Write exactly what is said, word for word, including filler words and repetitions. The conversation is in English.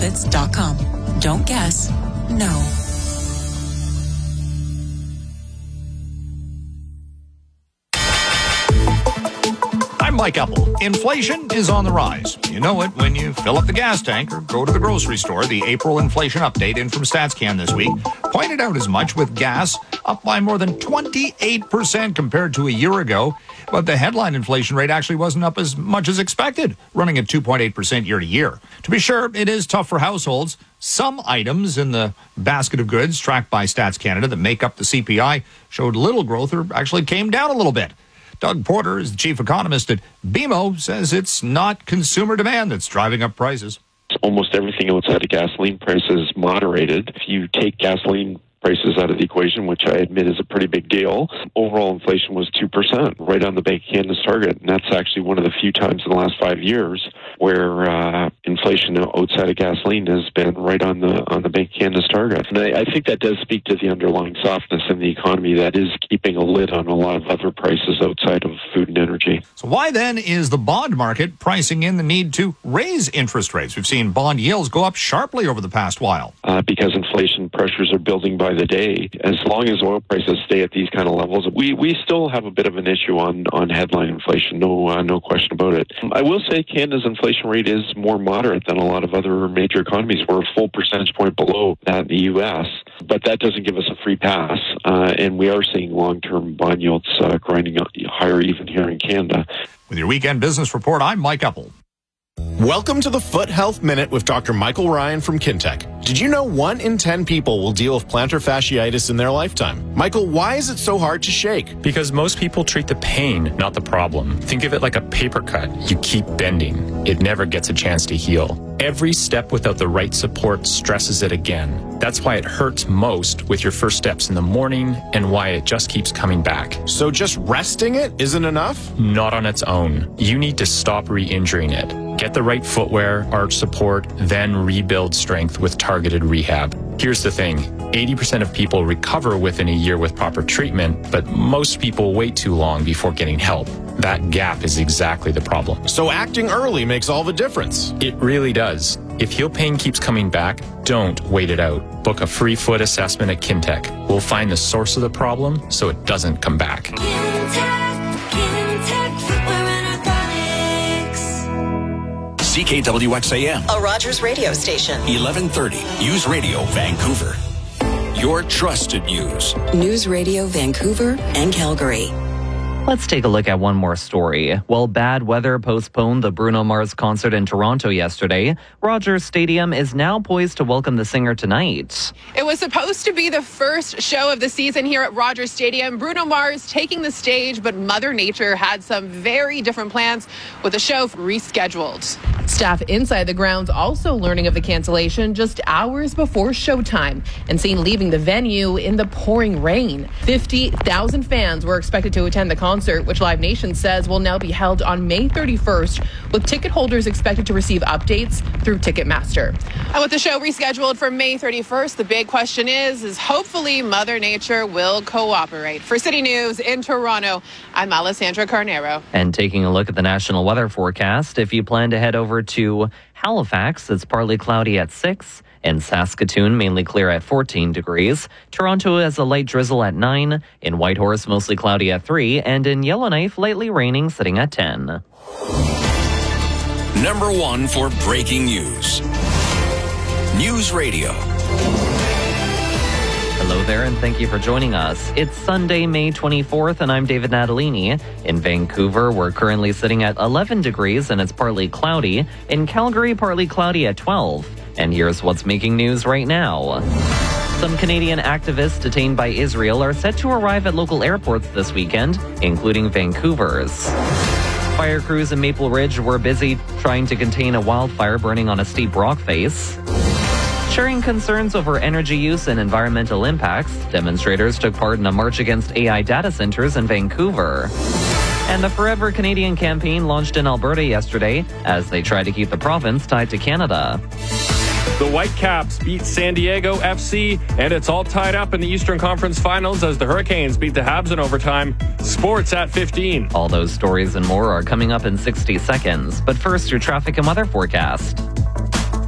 goods dot com. Don't guess. No. I'm Mike Epple. Inflation is on the rise. You know it when you fill up the gas tank or go to the grocery store. The April inflation update in from StatsCan this week pointed out as much, with gas up by more than twenty-eight percent compared to a year ago. But the headline inflation rate actually wasn't up as much as expected, running at two point eight percent year to year. To be sure, it is tough for households. Some items in the basket of goods tracked by Stats Canada that make up the C P I showed little growth or actually came down a little bit. Doug Porter is the chief economist at B M O, says it's not consumer demand that's driving up prices. Almost everything outside of gasoline prices moderated. If you take gasoline prices out of the equation, which I admit is a pretty big deal, overall inflation was two percent, right on the Bank of Canada's target. And that's actually one of the few times in the last five years where uh, inflation outside of gasoline has been right on the on the Bank of Canada's target. And I, I think that does speak to the underlying softness in the economy that is keeping a lid on a lot of other prices outside of food and energy. So why then is the bond market pricing in the need to raise interest rates? We've seen bond yields go up sharply over the past while. Uh, because inflation pressures are building by the day. As long as oil prices stay at these kind of levels, we, we still have a bit of an issue on, on headline inflation, no uh, no question about it. I will say Canada's inflation rate is more moderate than a lot of other major economies. We're a full percentage point below that in the U S, but that doesn't give us a free pass, uh, and we are seeing long-term bond yields uh, grinding higher even here in Canada. With your Weekend Business Report, I'm Mike Epple. Welcome to the Foot Health Minute with Doctor Michael Ryan from Kintec. Did you know one in ten people will deal with plantar fasciitis in their lifetime? Michael, why is it so hard to shake? Because most people treat the pain, not the problem. Think of it like a paper cut. You keep bending. It never gets a chance to heal. Every step without the right support stresses it again. That's why it hurts most with your first steps in the morning and why it just keeps coming back. So just resting it isn't enough? Not on its own. You need to stop re-injuring it. Get the right footwear, arch support, then rebuild strength with targeted rehab. Here's the thing. eighty percent of people recover within a year with proper treatment, but most people wait too long before getting help. That gap is exactly the problem. So acting early makes all the difference. It really does. If heel pain keeps coming back, don't wait it out. Book a free foot assessment at Kintec. We'll find the source of the problem so it doesn't come back. Kintec, Kintec Footwear and Orthotics. C K W X A M, A Rogers radio station. eleven thirty, News Radio, Vancouver. Your trusted news. News Radio Vancouver and Calgary. Let's take a look at one more story. While bad weather postponed the Bruno Mars concert in Toronto yesterday, Rogers Stadium is now poised to welcome the singer tonight. It was supposed to be the first show of the season here at Rogers Stadium. Bruno Mars taking the stage, but Mother Nature had some very different plans with the show rescheduled. Staff inside the grounds also learning of the cancellation just hours before showtime and seen leaving the venue in the pouring rain. fifty thousand fans were expected to attend the concert, which Live Nation says will now be held on May thirty-first, with ticket holders expected to receive updates through Ticketmaster. And with the show rescheduled for May thirty-first, the big question is, is hopefully Mother Nature will cooperate. For City News in Toronto, I'm Alessandra Carnero. And taking a look at the national weather forecast, if you plan to head over to Halifax, it's partly cloudy at six. In Saskatoon, mainly clear at fourteen degrees. Toronto has a light drizzle at nine. In Whitehorse, mostly cloudy at three. And in Yellowknife, lightly raining, sitting at ten. Number one for breaking news. News Radio. Hello there, and thank you for joining us. It's Sunday, May twenty-fourth, and I'm David Natalini. In Vancouver, we're currently sitting at eleven degrees, and it's partly cloudy. In Calgary, partly cloudy at twelve. And here's what's making news right now. Some Canadian activists detained by Israel are set to arrive at local airports this weekend, including Vancouver's. Fire crews in Maple Ridge were busy trying to contain a wildfire burning on a steep rock face. Sharing concerns over energy use and environmental impacts, demonstrators took part in a march against A I data centers in Vancouver. And the Forever Canadian campaign launched in Alberta yesterday as they try to keep the province tied to Canada. The Whitecaps beat San Diego F C, and it's all tied up in the Eastern Conference Finals as the Hurricanes beat the Habs in overtime. Sports at fifteen. All those stories and more are coming up in sixty seconds. But first, your traffic and weather forecast.